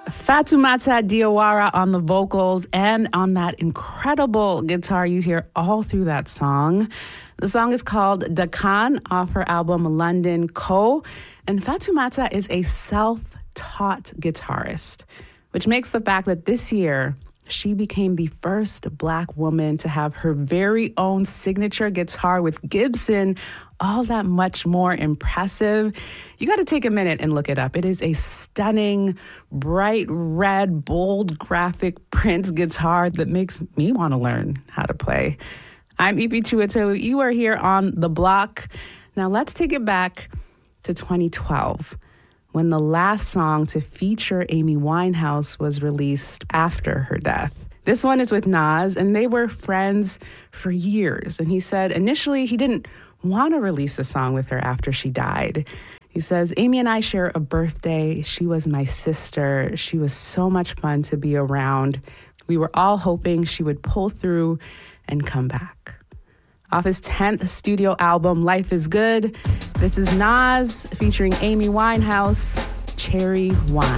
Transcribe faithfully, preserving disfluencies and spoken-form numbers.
Fatoumata Diawara on the vocals and on that incredible guitar you hear all through that song. The song is called Dakan off her album London Co. And Fatoumata is a self-taught guitarist, which makes the fact that this year she became the first Black woman to have her very own signature guitar with Gibson all that much more impressive. You got to take a minute and look it up. It is a stunning, bright red, bold graphic print guitar that makes me want to learn how to play. I'm Ipi Chiwetelu. You are here on The Block. Now let's take it back to twenty twelve, when the last song to feature Amy Winehouse was released after her death. This one is with Nas, and they were friends for years. And he said initially he didn't want to release a song with her after she died. He says, Amy and I share a birthday. She was my sister. She was so much fun to be around. We were all hoping she would pull through and come back. Off his tenth studio album, Life is Good, this is Nas featuring Amy Winehouse, Cherry Wine.